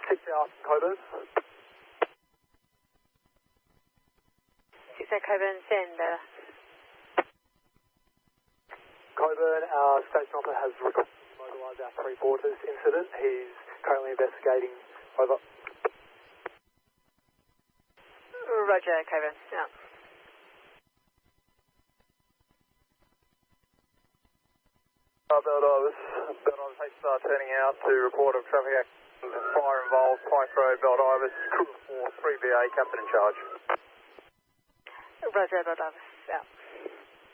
6 out, Coburn. 6 out, Coburn, send. Coburn, our station operator has requested to mobilise our 3-4 to this incident. He's currently investigating. Over. Roger, Coburn, yeah. Bell Divers HSR turning out to report of traffic accident, fire involved, Pike Road, Bell Divers, crew of 4, 3BA, captain in charge. Roger, Bell Divers, yeah.